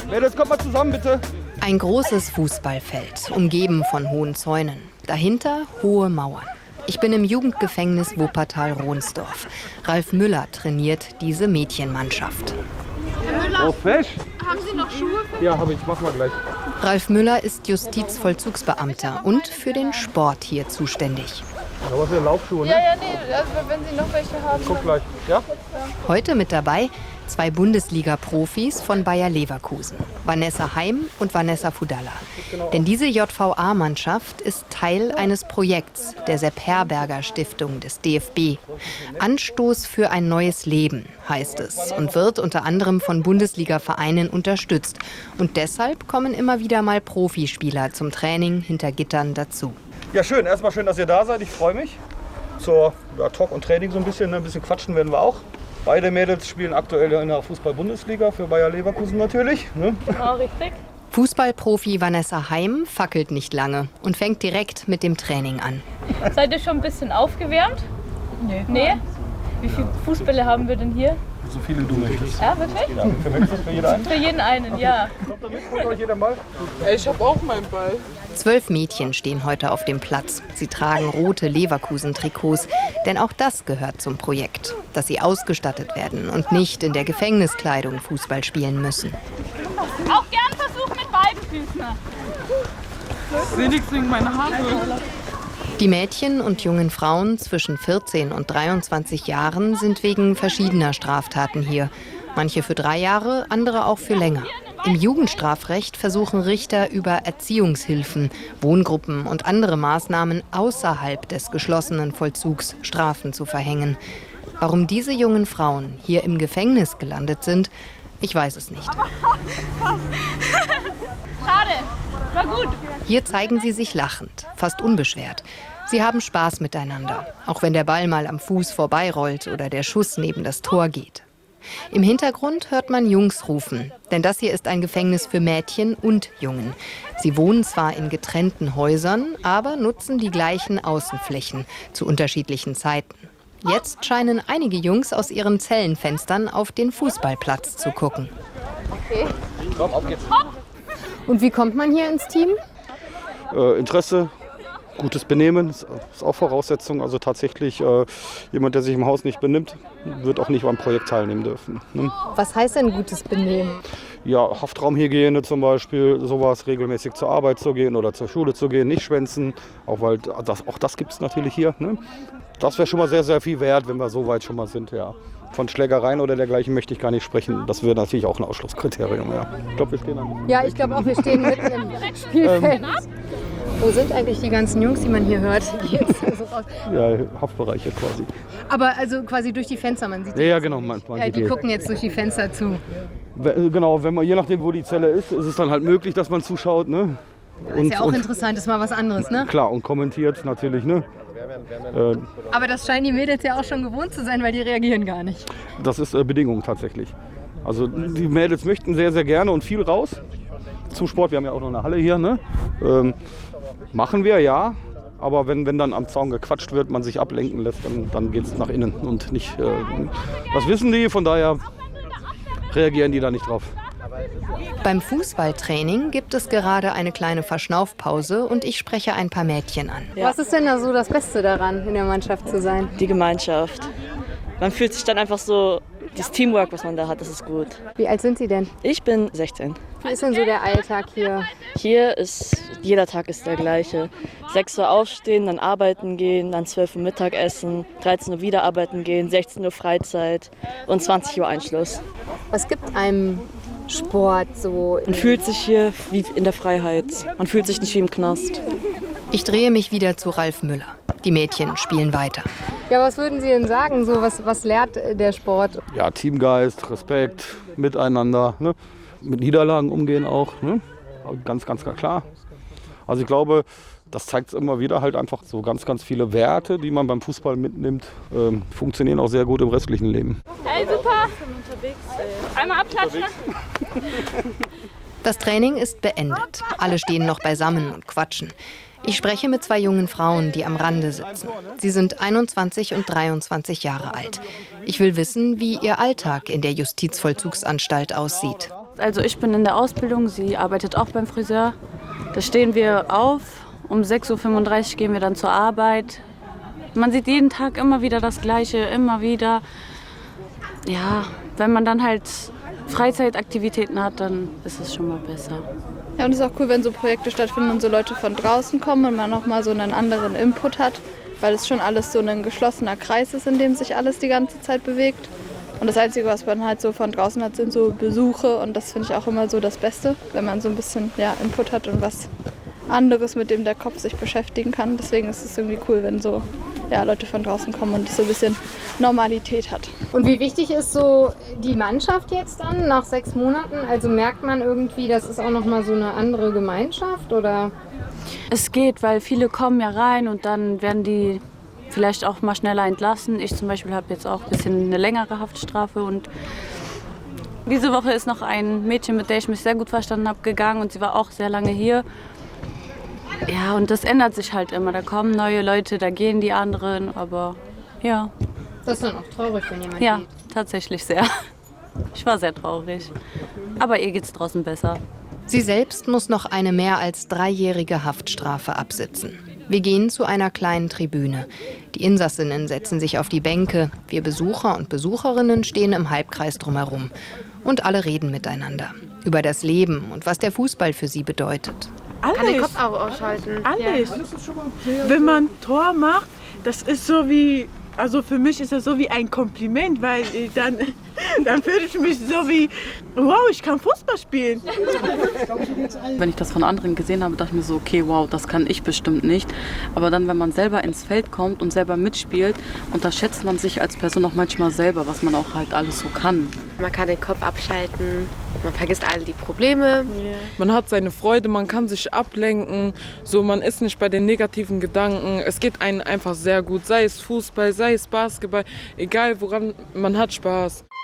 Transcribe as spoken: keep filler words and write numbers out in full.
Mädels, kommt mal zusammen, bitte. Ein großes Fußballfeld, umgeben von hohen Zäunen. Dahinter hohe Mauern. Ich bin im Jugendgefängnis Wuppertal-Rohnsdorf. Ralf Müller trainiert diese Mädchenmannschaft. Herr Müller, Oh, fesch. haben Sie noch Schuhe? Ja, habe ich. Mach mal gleich. Ralf Müller ist Justizvollzugsbeamter und für den Sport hier zuständig. Da was für Laufschuhe, ne? Ja, ja, nee, also wenn Sie noch welche haben. Guck gleich. Ja? Heute mit dabei zwei Bundesliga-Profis von Bayer Leverkusen, Vanessa Heim und Vanessa Fudalla. Denn diese J V A-Mannschaft ist Teil eines Projekts der Sepp Herberger Stiftung des D F B. Anstoß für ein neues Leben heißt es und wird unter anderem von Bundesliga-Vereinen unterstützt. Und deshalb kommen immer wieder mal Profispieler zum Training hinter Gittern dazu. Ja, schön. Erstmal schön, dass ihr da seid. Ich freue mich. Zur ja, Talk und Training so ein bisschen. Ne? Ein bisschen quatschen werden wir auch. Beide Mädels spielen aktuell in der Fußball-Bundesliga für Bayer Leverkusen natürlich. Ne? Genau, richtig. Fußballprofi Vanessa Heim fackelt nicht lange und fängt direkt mit dem Training an. Seid ihr schon ein bisschen aufgewärmt? Nee. Nee? Wie viele Fußbälle haben wir denn hier? So viele du möchtest. Ja, wirklich? Ja, für möchtest für jeder einen? Für jeden einen, ja. Kommt da mit? Holt euch jeder mal? Ich habe auch meinen Ball. Zwölf Mädchen stehen heute auf dem Platz. Sie tragen rote Leverkusen-Trikots, denn auch das gehört zum Projekt, dass sie ausgestattet werden und nicht in der Gefängniskleidung Fußball spielen müssen. Auch gern Versuch mit beiden Füßen. Wenigstens wegen meiner Haare. Die Mädchen und jungen Frauen zwischen vierzehn und dreiundzwanzig Jahren sind wegen verschiedener Straftaten hier. Manche für drei Jahre, andere auch für länger. Im Jugendstrafrecht versuchen Richter über Erziehungshilfen, Wohngruppen und andere Maßnahmen außerhalb des geschlossenen Vollzugs Strafen zu verhängen. Warum diese jungen Frauen hier im Gefängnis gelandet sind, ich weiß es nicht. Schade, war gut. Hier zeigen sie sich lachend, fast unbeschwert. Sie haben Spaß miteinander, auch wenn der Ball mal am Fuß vorbeirollt oder der Schuss neben das Tor geht. Im Hintergrund hört man Jungs rufen, denn das hier ist ein Gefängnis für Mädchen und Jungen. Sie wohnen zwar in getrennten Häusern, aber nutzen die gleichen Außenflächen zu unterschiedlichen Zeiten. Jetzt scheinen einige Jungs aus ihren Zellenfenstern auf den Fußballplatz zu gucken. Okay. Komm, auf geht's. Und wie kommt man hier ins Team? Äh, Interesse, gutes Benehmen ist auch Voraussetzung. Also tatsächlich äh, jemand, der sich im Haus nicht benimmt, wird auch nicht beim Projekt teilnehmen dürfen. Ne? Was heißt denn gutes Benehmen? Ja, Haftraumhygiene zum Beispiel, sowas, regelmäßig zur Arbeit zu gehen oder zur Schule zu gehen, nicht schwänzen, auch, weil das, auch das gibt es natürlich hier. Ne? Das wäre schon mal sehr, sehr viel wert, wenn wir so weit schon mal sind, ja. Von Schlägereien oder dergleichen möchte ich gar nicht sprechen. Das wäre natürlich auch ein Ausschlusskriterium, ja. Ich glaube, wir stehen an. Ja, ich glaube auch, wir stehen mitten im Spielfeld. Ähm, Wo sind eigentlich die ganzen Jungs, die man hier hört? Jetzt also raus. Ja, Haftbereiche quasi. Aber also quasi durch die Fenster, man sieht Ja, ja, genau. Man, man ja, die die, gucken jetzt durch die Fenster zu. Genau, wenn man, je nachdem, wo die Zelle ist, ist es dann halt möglich, dass man zuschaut. Ne? Und, ist ja auch und, interessant, ist mal was anderes, ne? Klar, und kommentiert natürlich, ne? Äh, Aber das scheinen die Mädels ja auch schon gewohnt zu sein, weil die reagieren gar nicht. Das ist äh, Bedingung tatsächlich. Also die Mädels möchten sehr, sehr gerne und viel raus zum Sport. Wir haben ja auch noch eine Halle hier, ne? Ähm, machen wir, ja. Aber wenn, wenn dann am Zaun gequatscht wird, man sich ablenken lässt, dann, dann geht es nach innen und nicht. Äh, das wissen die, von daher reagieren die da nicht drauf. Beim Fußballtraining gibt es gerade eine kleine Verschnaufpause und ich spreche ein paar Mädchen an. Ja. Was ist denn da so das Beste daran, in der Mannschaft zu sein? Die Gemeinschaft. Man fühlt sich dann einfach so, das Teamwork, was man da hat, das ist gut. Wie alt sind Sie denn? Ich bin sechzehn. Wie ist denn so der Alltag hier? Hier ist, jeder Tag ist der gleiche. sechs Uhr aufstehen, dann arbeiten gehen, dann zwölf Uhr Mittagessen, dreizehn Uhr wieder arbeiten gehen, sechzehn Uhr Freizeit und zwanzig Uhr Einschluss. Was gibt einem Sport so? Man fühlt sich hier wie in der Freiheit. Man fühlt sich nicht wie im Knast. Ich drehe mich wieder zu Ralf Müller. Die Mädchen spielen weiter. Ja, was würden Sie denn sagen? So, was, was lehrt der Sport? Ja, Teamgeist, Respekt, Miteinander, ne? Mit Niederlagen umgehen auch, ne? Ganz, ganz, ganz klar. Also ich glaube, das zeigt es immer wieder halt einfach so ganz, ganz viele Werte, die man beim Fußball mitnimmt, ähm, funktionieren auch sehr gut im restlichen Leben. Hey, super. Einmal abklatschen. Das Training ist beendet. Alle stehen noch beisammen und quatschen. Ich spreche mit zwei jungen Frauen, die am Rande sitzen. Sie sind einundzwanzig und dreiundzwanzig Jahre alt. Ich will wissen, wie ihr Alltag in der Justizvollzugsanstalt aussieht. Also ich bin in der Ausbildung, sie arbeitet auch beim Friseur. Da stehen wir auf, um sechs Uhr fünfunddreißig gehen wir dann zur Arbeit. Man sieht jeden Tag immer wieder das Gleiche, immer wieder. Ja, wenn man dann halt Freizeitaktivitäten hat, dann ist es schon mal besser. Ja, und es ist auch cool, wenn so Projekte stattfinden und so Leute von draußen kommen und man auch mal so einen anderen Input hat, weil es schon alles so ein geschlossener Kreis ist, in dem sich alles die ganze Zeit bewegt. Und das Einzige, was man halt so von draußen hat, sind so Besuche und das finde ich auch immer so das Beste, wenn man so ein bisschen ja, Input hat und was anderes, mit dem der Kopf sich beschäftigen kann. Deswegen ist es irgendwie cool, wenn so ja, Leute von draußen kommen und es so ein bisschen Normalität hat. Und wie wichtig ist so die Mannschaft jetzt dann nach sechs Monaten? Also merkt man irgendwie, das ist auch nochmal so eine andere Gemeinschaft, oder? Es geht, weil viele kommen ja rein und dann werden die vielleicht auch mal schneller entlassen. Ich zum Beispiel habe jetzt auch ein bisschen eine längere Haftstrafe und diese Woche ist noch ein Mädchen, mit der ich mich sehr gut verstanden habe, gegangen und sie war auch sehr lange hier. Ja, und das ändert sich halt immer. Da kommen neue Leute, da gehen die anderen, aber ja. Das ist dann auch traurig, wenn jemand Ja, geht. tatsächlich sehr. Ich war sehr traurig. Aber ihr geht's draußen besser. Sie selbst muss noch eine mehr als dreijährige Haftstrafe absitzen. Wir gehen zu einer kleinen Tribüne. Die Insassinnen setzen sich auf die Bänke. Wir Besucher und Besucherinnen stehen im Halbkreis drumherum. Und alle reden miteinander. Über das Leben und was der Fußball für sie bedeutet. Alles. Kann den Kopf auch ausschalten. Alles. Wenn man Tor macht, das ist so wie, also für mich ist das so wie ein Kompliment, weil äh, dann, dann fühle ich mich so wie, wow, ich kann Fußball spielen. Wenn ich das von anderen gesehen habe, dachte ich mir so, okay, wow, das kann ich bestimmt nicht. Aber dann, wenn man selber ins Feld kommt und selber mitspielt, unterschätzt man sich als Person auch manchmal selber, was man auch halt alles so kann. Man kann den Kopf abschalten, man vergisst all die Probleme. Man hat seine Freude, man kann sich ablenken, so man ist nicht bei den negativen Gedanken. Es geht einem einfach sehr gut, sei es Fußball, sei es Basketball, egal woran, man hat Spaß.